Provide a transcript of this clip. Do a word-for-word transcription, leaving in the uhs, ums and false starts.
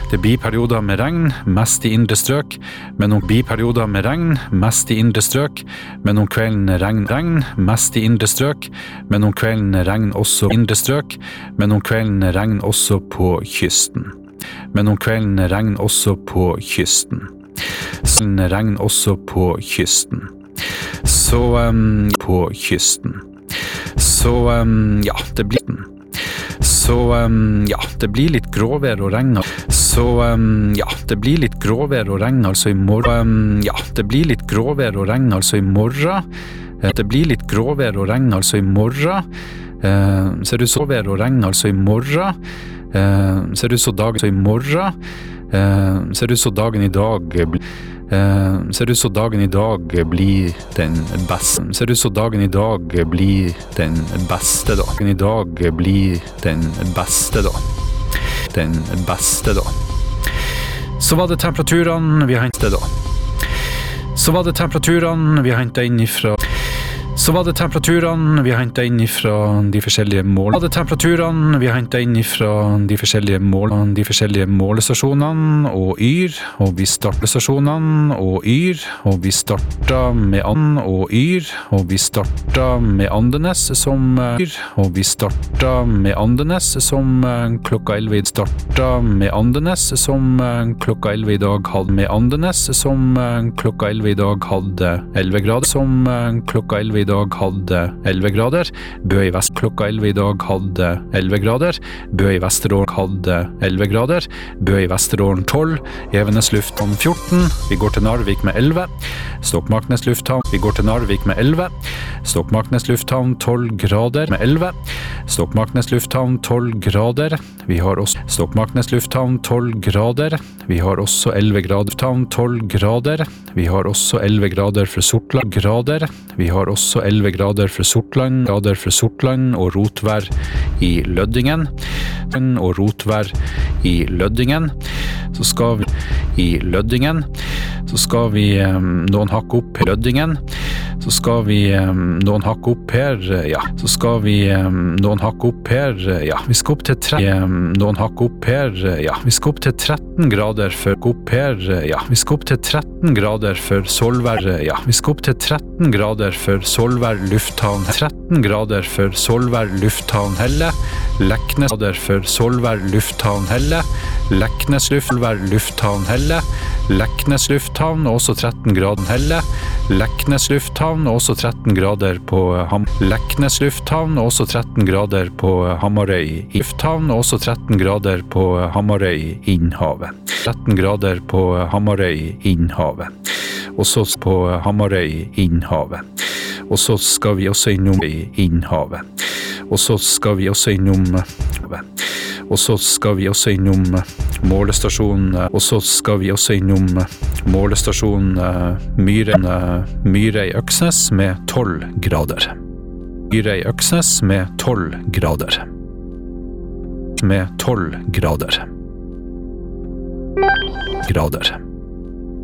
Det blir perioder med regn, mest i indre strøk, men om blir perioder med regn, mest i indre strøk, men om kvelden regn, regn, mest i indre strøk, men om kvelden regn også indre strøk, men om kvelden regn også på kysten. Men om kvelden regn også på kysten. Sånn regn også på kysten. Så um, på kysten. Så um, ja, det blir den. Så um, ja, det blir litt gråvær og regn. Så um, ja, det blir litt gråvær og regn altså i morgen. Um, ja, det blir litt gråvær og regn altså i morgen. Uh, det blir litt gråvær og regn altså i morgen. Uh, ser du så vær og regn altså i morgen. Uh, ser du så dagen så i morgen. Uh, ser du så dagen i dag blir Uh, ser du så dagen i dag blir den beste. Ser du så dagen i dag blir den beste da. Dagen i dag blir den beste da. Den beste da. Så var det temperaturene vi hentet da. Så var det temperaturene vi hentet inn ifra. Så var det temperaturene vi hentet inn ifra de forskjellige mål. Så var det temperaturene vi hentet inn ifra de forskjellige mål, de forskjellige målestasjonene og yr, og vi startet stasjonene og yr, og vi startet med and og yr, og vi startet med Andenes som yr, og vi startet med Andenes som klokka elleve startet med Andenes som klokka elleve i dag hadde med Andenes som klokka elleve i dag hadde elleve grader som klokka elleve i dag hadde elleve grader, Bø i vest klokka elleve i dag hadde elleve grader, Bø i Vesterålen hadde elleve grader, Bø i Vesterålen tolv, Evenes lufthavn fjorten, vi går til Narvik med elleve, Stokmarknes lufthavn, vi går til Narvik med elleve, Stokmarknes lufthavn tolv grader med elleve, Stokmarknes lufthavn tolv grader, vi har også Stokmarknes lufthavn tolv grader, vi har også elleve grader, lufthavn tolv grader, vi har også elleve grader for Sortland grader, vi har også elleve grader for Sortland, grader for Sortland og rotvær i Løddingen, og rotvær i Løddingen, så skal vi i Løddingen, så skal vi um, noen hakke opp Løddingen, så skal vi um, noen hakke opp her, ja, så skal vi um, noen hakke opp her, ja, vi skal opp til tre, um, noen hakke opp her, ja, vi skal opp til tretten grader for opp her, ja, vi skal opp til tretten grader for Solvær, ja, vi skal opp til tretten grader for Solvær lufthavn, tretten grader for Solvær lufthavn Helle, Leknes grader for Solvær lufthavn Helle, Leknes lufthavn lufthavn Helle, Leknes lufthavn også tretten grader Helle, Leknes lufthavn også tretten grader på Ham, Leknes lufthavn også tretten grader på Hamarøy, lufthavn også tretten grader på Hamarøy Innhavet, tretten grader på Hamarøy Innhavet, og så på Hamarøy Innhavet, og så skal vi også innom Innhavet, og så skal vi også innom og så skal vi også innom målestasjonen, og så skal vi også innom målestasjonen Myre, Myre i Øksnes med tolv grader. Myre i Øksnes med tolv grader. Med tolv grader. Grader.